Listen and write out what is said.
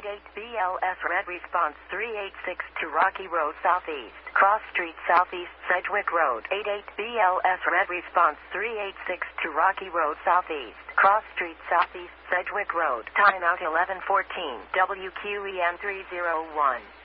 BLS Red Response 386 to Rocky Road Southeast, Cross Street Southeast, Sedgwick Road. 88 BLS Red Response 386 to Rocky Road Southeast, Cross Street Southeast, Sedgwick Road. Timeout 11:14. WQEN 301.